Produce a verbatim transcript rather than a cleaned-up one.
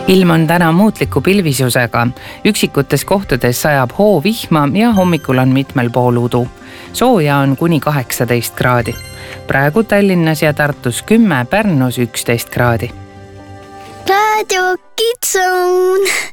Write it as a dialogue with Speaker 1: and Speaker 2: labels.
Speaker 1: ilm on täna muutliku pilvisusega. Üksikutes kohtades sajab hoovihma ja hommikul on mitmel pool udu. Sooja on kuni kaheksateist kraadi. Praegu Tallinnas ja Tartus kümme, Pärnus üksteist kraadi.
Speaker 2: Raadio Kids Zone.